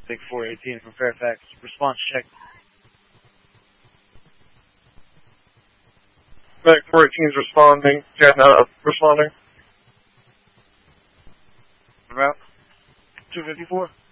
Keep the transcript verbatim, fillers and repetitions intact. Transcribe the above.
Big four eighteen from Fairfax. Response check. Big four eighteen is responding. Jet uh, responding. Route two fifty-four.